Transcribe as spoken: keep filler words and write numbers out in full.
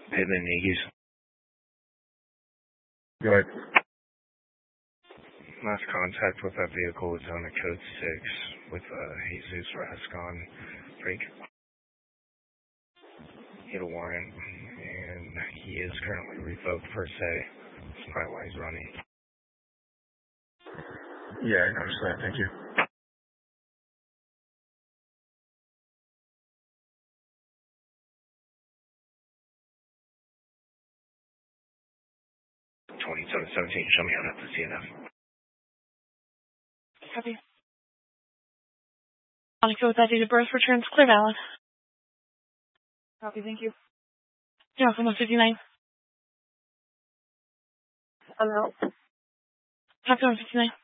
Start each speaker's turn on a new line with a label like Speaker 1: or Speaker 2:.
Speaker 1: Pittman Iggy's.
Speaker 2: Go ahead.
Speaker 1: Last contact with that vehicle was on a code six with uh, Jesus Rascon Freak. He had a warrant, and he is currently revoked per se. That's probably why he's running.
Speaker 2: Yeah, I noticed that. Thank you.
Speaker 1: twenty-seven seventeen, show me how to C N F.
Speaker 3: Copy. On code with that date of birth returns clear valid.
Speaker 4: Copy, thank you.
Speaker 3: You're welcome, one fifty-nine.
Speaker 4: Hello.
Speaker 3: Copy, one fifty-nine.